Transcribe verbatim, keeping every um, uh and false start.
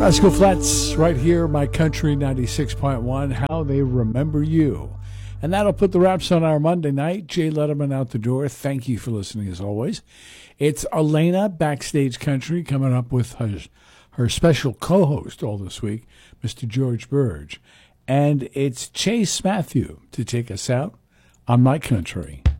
Rascal Flatts right here, My Country ninety-six point one, How They Remember You. And that'll put the wraps on our Monday night. Jay Letterman out the door. Thank you for listening as always. It's Elena, Backstage Country, coming up with her, her special co-host all this week, Mister George Burge. And it's Chase Matthew to take us out on My Country.